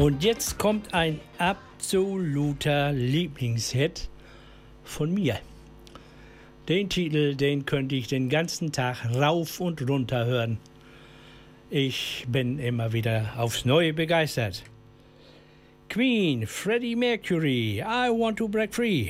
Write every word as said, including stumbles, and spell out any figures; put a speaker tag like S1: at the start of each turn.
S1: Und jetzt kommt ein absoluter Lieblingshit von mir. Den Titel, den könnte ich den ganzen Tag rauf und runter hören. Ich bin immer wieder aufs Neue begeistert. Queen, Freddie Mercury, I Want to Break Free.